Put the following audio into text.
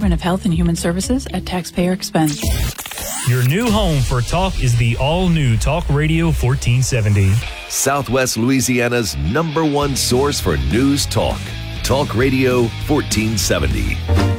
Department of Health and Human Services at taxpayer expense. Your new home for talk is the all-new Talk Radio 1470. Southwest Louisiana's #1 source for news talk. Talk Radio 1470.